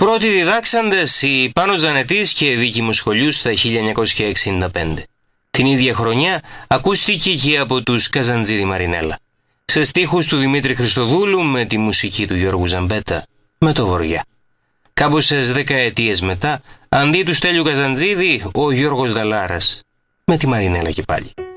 Πρώτοι διδάξαντες οι Πάνος Ζανετής και Βίκη Μοσχολιού στα 1965. Την ίδια χρονιά ακούστηκε και από τους Καζαντζίδη Μαρινέλα. Σε στίχους του Δημήτρη Χριστοδούλου με τη μουσική του Γιώργου Ζαμπέτα με το Βοριά. Κάμποσες δεκαετίες μετά, αντί του Στέλιου Καζαντζίδη, ο Γιώργος Δαλάρας με τη Μαρινέλα και πάλι.